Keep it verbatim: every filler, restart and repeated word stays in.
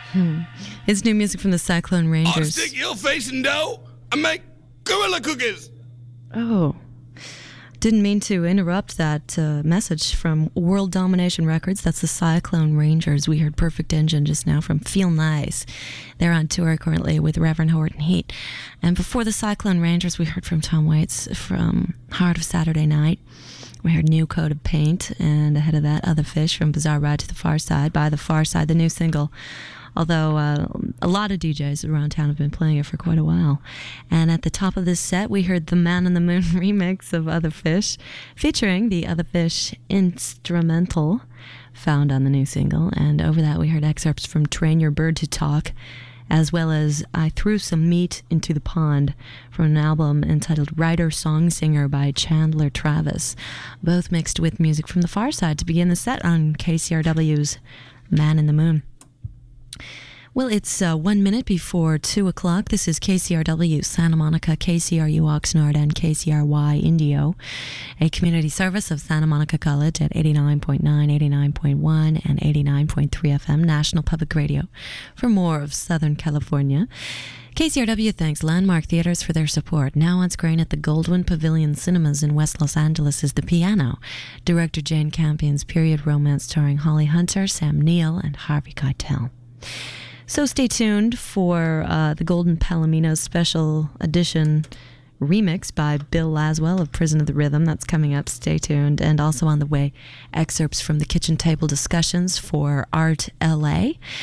Hmm. It's new music from the Cyclone I Rangers. stick your face in dough and make gorilla cookies. Oh. Didn't mean to interrupt that uh, message from World Domination Records. That's the Cyclone Rangers. We heard Perfect Engine just now from Feel Nice. They're on tour currently with Reverend Horton Heat. And before the Cyclone Rangers, we heard from Tom Waits from Heart of Saturday Night. We heard New Coat of Paint, and ahead of that, Other Fish from Bizarre Ride to the Far Side. By the Far Side, the new single. Although uh, a lot of D Js around town have been playing it for quite a while. And at the top of this set, we heard the Man in the Moon remix of Other Fish, featuring the Other Fish instrumental found on the new single. And over that, we heard excerpts from Train Your Bird to Talk, as well as I Threw Some Meat into the Pond from an album entitled Writer Song Singer by Chandler Travis, both mixed with music from the Far Side to begin the set on K C R W's Man in the Moon. Well, it's uh, one minute before two o'clock. This is K C R W Santa Monica, K C R U Oxnard, and K C R Y Indio, a community service of Santa Monica College at eighty-nine point nine, eighty-nine point one, and eighty-nine point three F M, National Public Radio. For more of Southern California, K C R W thanks Landmark Theaters for their support. Now on screen at the Goldwyn Pavilion Cinemas in West Los Angeles is The Piano, director Jane Campion's period romance starring Holly Hunter, Sam Neill, and Harvey Keitel. So stay tuned for uh, the Golden Palomino special edition remix by Bill Laswell of Prison of the Rhythm. That's coming up. Stay tuned. And also on the way, excerpts from the Kitchen Table Discussions for Art L A.